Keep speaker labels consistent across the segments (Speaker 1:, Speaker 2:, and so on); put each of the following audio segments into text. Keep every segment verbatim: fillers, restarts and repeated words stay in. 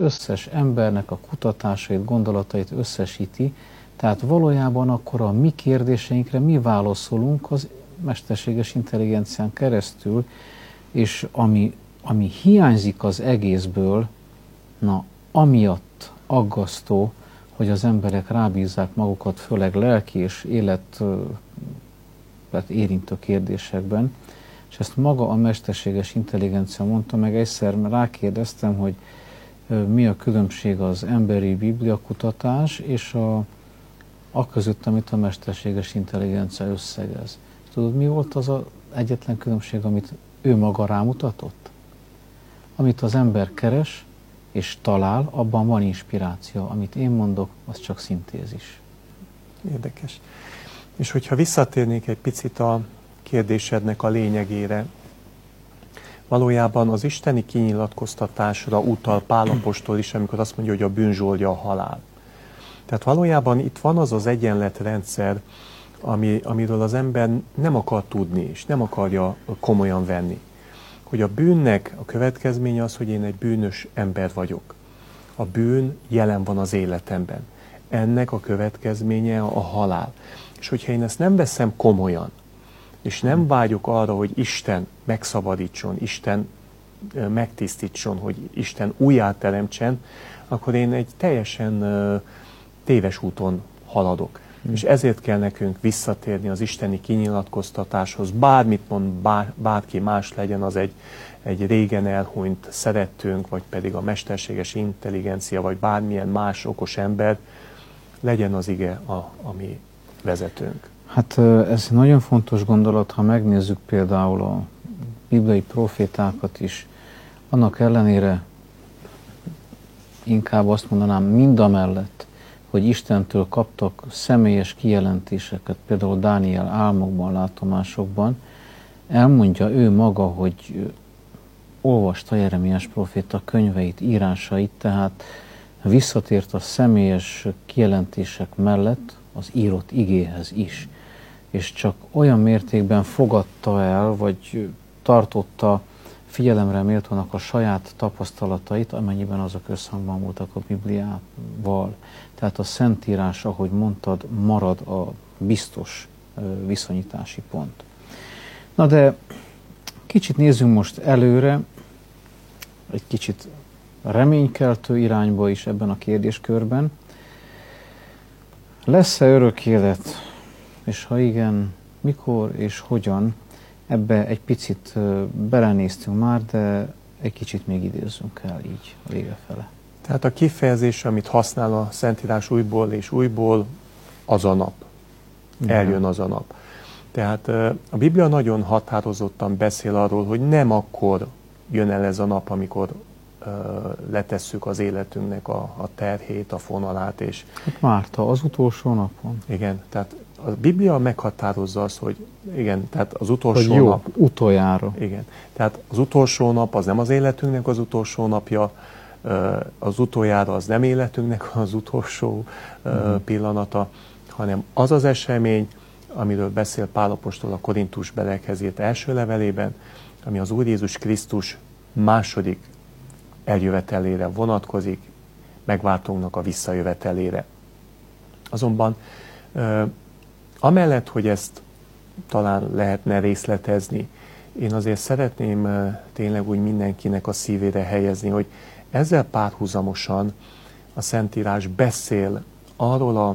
Speaker 1: összes embernek a kutatásait, gondolatait összesíti, tehát valójában akkor a mi kérdéseinkre mi válaszolunk az mesterséges intelligencián keresztül, és ami, ami hiányzik az egészből, na, amiatt aggasztó, hogy az emberek rábízzák magukat, főleg lelki és élet érintő kérdésekben, és ezt maga a mesterséges intelligencia mondta meg. Egyszer rákérdeztem, hogy mi a különbség az emberi bibliakutatás és a, a között, amit a mesterséges intelligencia összegez. Tudod, mi volt az az egyetlen különbség, amit ő maga rámutatott? Amit az ember keres és talál, abban van inspiráció. Amit én mondok, az csak szintézis.
Speaker 2: Érdekes. És hogyha visszatérnék egy picit a kérdésednek a lényegére, valójában az isteni kinyilatkoztatásra utal Pál apostol is, amikor azt mondja, hogy a bűn zsoldja a halál. Tehát valójában itt van az az egyenletrendszer, ami, amiről az ember nem akar tudni, és nem akarja komolyan venni. Hogy a bűnnek a következménye az, hogy én egy bűnös ember vagyok. A bűn jelen van az életemben. Ennek a következménye a halál. És hogyha én ezt nem veszem komolyan, és nem vágyok arra, hogy Isten megszabadítson, Isten megtisztítson, hogy Isten újjáteremtsen, akkor én egy teljesen téves úton haladok. Hmm. És ezért kell nekünk visszatérni az isteni kinyilatkoztatáshoz. Bármit mond bár, bárki más, legyen az egy, egy régen elhunyt szerettünk, vagy pedig a mesterséges intelligencia, vagy bármilyen más okos ember, legyen az ige a, a mi vezetőnk.
Speaker 1: Hát ez nagyon fontos gondolat, ha megnézzük például a bibliai profétákat is. Annak ellenére inkább azt mondanám, mindamellett, hogy Istentől kaptak személyes kijelentéseket, például Dániel álmokban, látomásokban, elmondja ő maga, hogy olvasta Jeremiás proféta könyveit, írásait, tehát visszatért a személyes kijelentések mellett az írott igéhez is. És csak olyan mértékben fogadta el, vagy tartotta figyelemre méltónak a saját tapasztalatait, amennyiben azok összhangban voltak a Bibliával. Tehát a Szentírás, ahogy mondtad, marad a biztos viszonyítási pont. Na de kicsit nézzünk most előre, egy kicsit reménykeltő irányba is ebben a kérdéskörben. Lesz-e örök élet? És ha igen, mikor és hogyan? Ebbe egy picit belenéztünk már, de egy kicsit még idézzünk el így a vége fele.
Speaker 2: Tehát a kifejezés, amit használ a Szentírás újból és újból, az a nap. Igen. Eljön az a nap. Tehát a Biblia nagyon határozottan beszél arról, hogy nem akkor jön el ez a nap, amikor letesszük az életünknek a, a terhét, a fonalát. És
Speaker 1: hát Márta, az utolsó napon.
Speaker 2: Igen, tehát a Biblia meghatározza azt, hogy igen, tehát az utolsó
Speaker 1: hogy jó,
Speaker 2: nap.
Speaker 1: utoljára.
Speaker 2: Igen, tehát az utolsó nap az nem az életünknek az utolsó napja, az utoljára az nem életünknek az utolsó uh-huh. pillanata, hanem az az esemény, amiről beszél Pál apostol a Korintus belekhez írt első levelében, ami az Úr Jézus Krisztus második eljövetelére vonatkozik, megváltónknak a visszajövetelére. Azonban amellett, hogy ezt talán lehetne részletezni, én azért szeretném tényleg úgy mindenkinek a szívére helyezni, hogy ezzel párhuzamosan a Szentírás beszél arról a,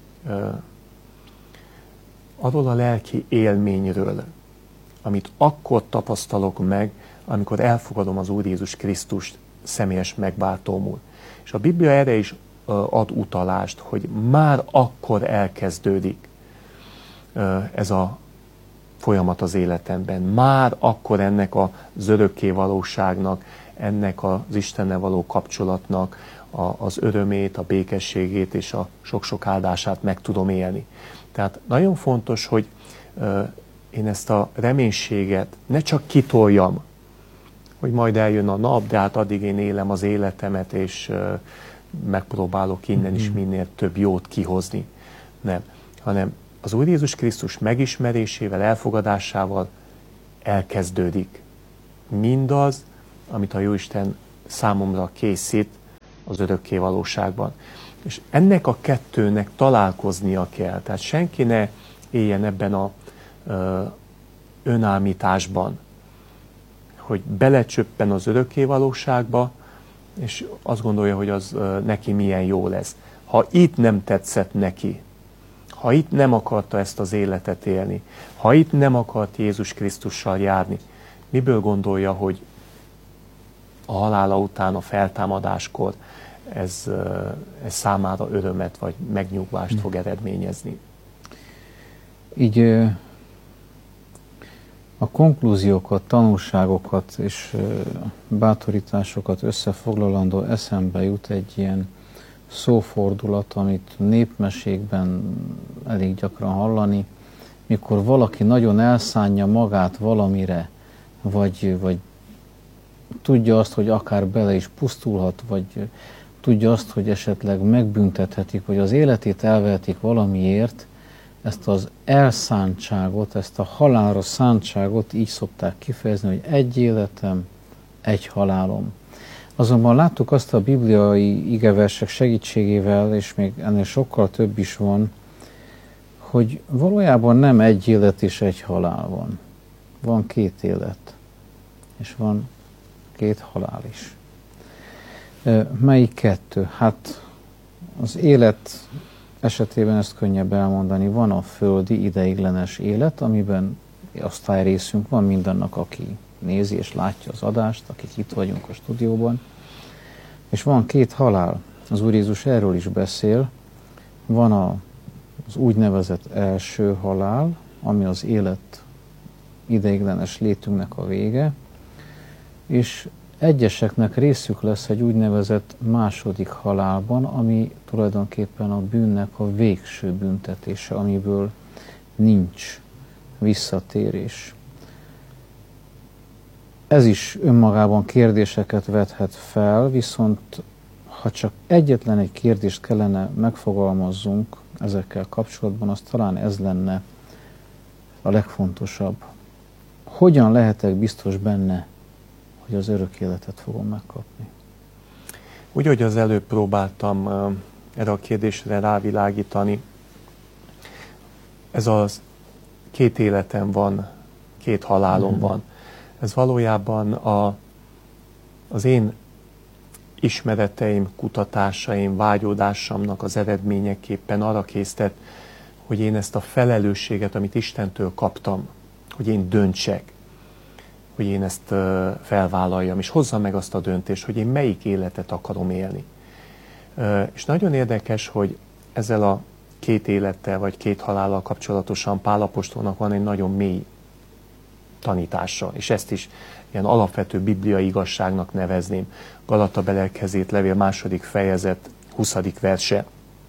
Speaker 2: arról a lelki élményről, amit akkor tapasztalok meg, amikor elfogadom az Úr Jézus Krisztust személyes megváltómul. És a Biblia erre is ad utalást, hogy már akkor elkezdődik ez a folyamat az életemben. Már akkor ennek az örökké valóságnak, ennek az Istennel való kapcsolatnak a, az örömét, a békességét és a sok-sok áldását meg tudom élni. Tehát nagyon fontos, hogy én ezt a reménységet ne csak kitoljam, hogy majd eljön a nap, de hát addig én élem az életemet, és megpróbálok innen is minél több jót kihozni. Nem, hanem az Úr Jézus Krisztus megismerésével, elfogadásával elkezdődik mindaz, amit a Jóisten számomra készít az örökké valóságban. És ennek a kettőnek találkoznia kell. Tehát senki ne éljen ebben a ö, önállításban, hogy belecsöppen az örökké valóságba, és azt gondolja, hogy az ö, neki milyen jó lesz. Ha itt nem tetszett neki, ha itt nem akarta ezt az életet élni, ha itt nem akart Jézus Krisztussal járni, miből gondolja, hogy a halála után, a feltámadáskor ez, ez számára örömet vagy megnyugvást hmm. fog eredményezni?
Speaker 1: Így a konklúziókat, tanulságokat és bátorításokat összefoglalandó eszembe jut egy ilyen szófordulat, amit népmesékben elég gyakran hallani, mikor valaki nagyon elszánja magát valamire, vagy, vagy tudja azt, hogy akár bele is pusztulhat, vagy tudja azt, hogy esetleg megbüntethetik, vagy az életét elvehetik valamiért, ezt az elszántságot, ezt a halálra szántságot így szokták kifejezni, hogy egy életem, egy halálom. Azonban láttuk azt a bibliai igeversek segítségével, és még ennél sokkal több is van, hogy valójában nem egy élet és egy halál van. Van két élet, és van két halál is. Melyik kettő? Hát az élet esetében ezt könnyebb elmondani. Van a földi ideiglenes élet, amiben osztályrészünk van mindannak, aki nézi és látja az adást, akik itt vagyunk a stúdióban. És van két halál. Az Úr Jézus erről is beszél. Van a, az úgynevezett első halál, ami az élet ideiglenes létünknek a vége, és egyeseknek részük lesz egy úgynevezett második halálban, ami tulajdonképpen a bűnnek a végső büntetése, amiből nincs visszatérés. Ez is önmagában kérdéseket vethet fel, viszont ha csak egyetlen egy kérdést kellene megfogalmazzunk ezekkel kapcsolatban, az talán ez lenne a legfontosabb. Hogyan lehetek biztos benne, hogy az örök életet fogom megkapni?
Speaker 2: Úgy, hogy az előbb próbáltam uh, erre a kérdésre rávilágítani, ez az két életem van, két halálom mm. van. Ez valójában a, az én ismereteim, kutatásaim, vágyódásomnak az eredményeképpen arra késztet, hogy én ezt a felelősséget, amit Istentől kaptam, hogy én döntsek, hogy én ezt uh, felvállaljam, és hozzam meg azt a döntést, hogy én melyik életet akarom élni. Uh, és nagyon érdekes, hogy ezzel a két élettel, vagy két halállal kapcsolatosan Pál apostolnak van egy nagyon mély tanítása, és ezt is ilyen alapvető bibliai igazságnak nevezném. Galatabeliekhez levél második fejezet, huszadik verse.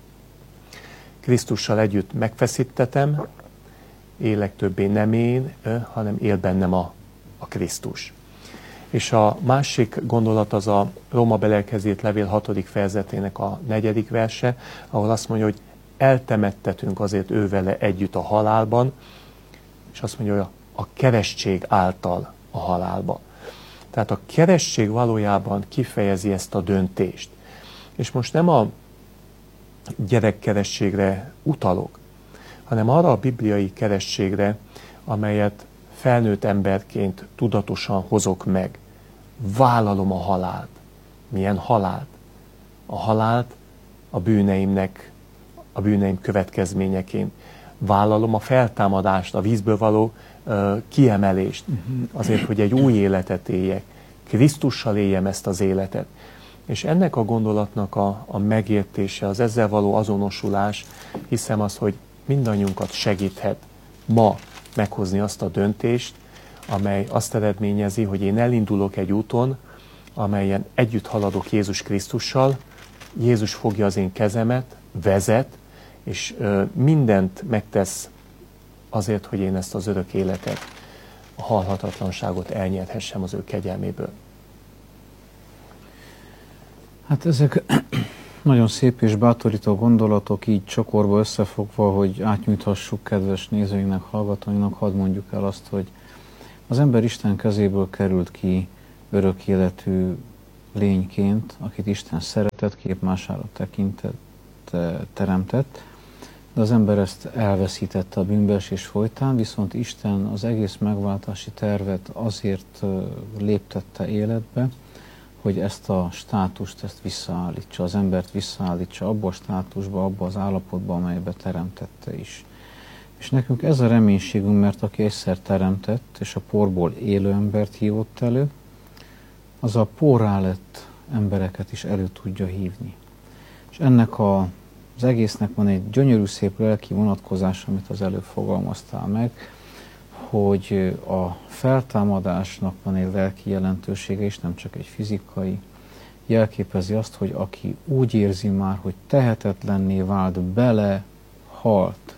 Speaker 2: Krisztussal együtt megfeszítettem, élek többé nem én, hanem él bennem a, a Krisztus. És a másik gondolat az a Rómabeliekhez levél hatodik fejezetének a negyedik verse, ahol azt mondja, hogy eltemettetünk azért ővele együtt a halálban, és azt mondja, hogy a a keresztség által a halálba. Tehát a keresztség valójában kifejezi ezt a döntést. És most nem a gyerekkeresztségre utalok, hanem arra a bibliai keresztségre, amelyet felnőtt emberként tudatosan hozok meg. Vállalom a halált. Milyen halált? A halált a bűneimnek, a bűneim következményeként. Vállalom a feltámadást, a vízből való uh, kiemelést, azért, hogy egy új életet éljek. Krisztussal éljem ezt az életet. És ennek a gondolatnak a, a megértése, az ezzel való azonosulás, hiszem az, hogy mindannyiunkat segíthet ma meghozni azt a döntést, amely azt eredményezi, hogy én elindulok egy úton, amelyen együtt haladok Jézus Krisztussal, Jézus fogja az én kezemet, vezet, és ö, mindent megtesz azért, hogy én ezt az örök életet, a halhatatlanságot elnyerhessem az ő kegyelméből.
Speaker 1: Hát ezek nagyon szép és bátorító gondolatok, így csokorba összefogva, hogy átnyújthassuk kedves nézőinknek, hallgatóinknak, hadd mondjuk el azt, hogy az ember Isten kezéből került ki örök életű lényként, akit Isten szeretett, képmására tekintett, teremtett, de az ember ezt elveszítette a bűnbeesés folytán, viszont Isten az egész megváltási tervet azért léptette életbe, hogy ezt a státust, ezt visszaállítsa, az embert visszaállítsa abba a státusba, abba az állapotba, amelybe teremtette is. És nekünk ez a reménységünk, mert aki egyszer teremtett, és a porból élő embert hívott elő, az a porrá lett embereket is elő tudja hívni. És ennek a, az egésznek van egy gyönyörű szép lelki vonatkozás, amit az előbb fogalmaztál meg, hogy a feltámadásnak van egy lelki jelentősége is, nem csak egy fizikai. Jelképezi azt, hogy aki úgy érzi már, hogy tehetetlenné vált, bele halt,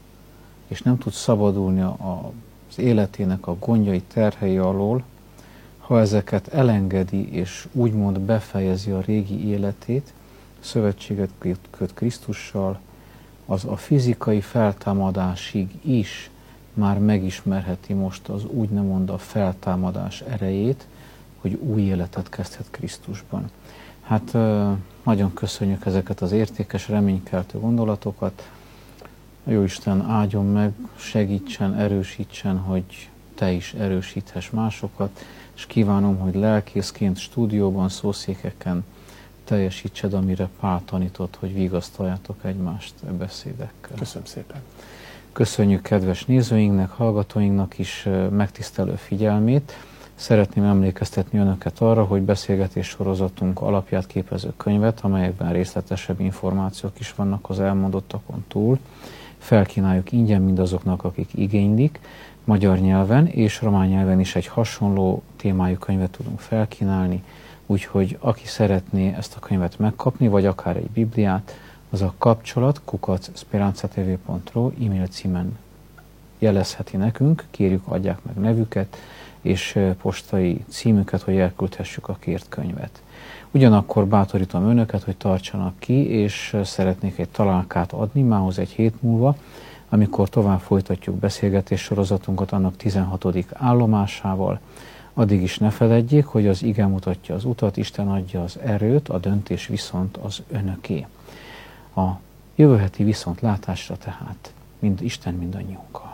Speaker 1: és nem tud szabadulni az életének a gondjai, terhei alól, ha ezeket elengedi és úgymond befejezi a régi életét, szövetséget köt Krisztussal, az a fizikai feltámadásig is már megismerheti most az úgymond a feltámadás erejét, hogy új életet kezdhet Krisztusban. Hát nagyon köszönjük ezeket az értékes, reménykeltő gondolatokat. A Jóisten áldjon meg, segítsen, erősítsen, hogy te is erősíthess másokat, és kívánom, hogy lelkészként, stúdióban, szószékeken teljesítsed, amire Pál tanított, hogy vigasztaljátok egymást e beszédekkel.
Speaker 2: Köszönöm szépen.
Speaker 1: Köszönjük kedves nézőinknek, hallgatóinknak is megtisztelő figyelmét. Szeretném emlékeztetni önöket arra, hogy beszélgetés sorozatunk alapját képező könyvet, amelyekben részletesebb információk is vannak az elmondottakon túl, felkínáljuk ingyen mindazoknak, akik igénylik. Magyar nyelven és román nyelven is egy hasonló témájú könyvet tudunk felkínálni, úgyhogy aki szeretné ezt a könyvet megkapni, vagy akár egy Bibliát, az a kapcsolat kukac speranzatv pont ro e-mail címen jelezheti nekünk, kérjük adják meg nevüket és postai címüket, hogy elküldhessük a kért könyvet. Ugyanakkor bátorítom önöket, hogy tartsanak ki, és szeretnék egy találkát adni mához egy hét múlva, amikor tovább folytatjuk beszélgetés sorozatunkat annak tizenhatodik állomásával. Addig is ne feledjék, hogy az ige mutatja az utat, Isten adja az erőt, a döntés viszont az önöké. A jövő heti viszontlátásra tehát mind Isten mindannyiunkkal.